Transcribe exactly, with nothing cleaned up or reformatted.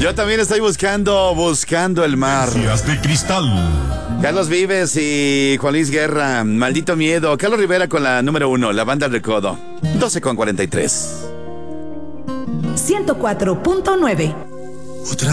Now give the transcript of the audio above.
Yo también estoy buscando, buscando el mar. Días de cristal. Carlos Vives y Juan Luis Guerra, Maldito Miedo. Carlos Rivera con la número uno, La Banda del Recodo. doce con cuarenta y tres. ciento cuatro punto nueve. Otra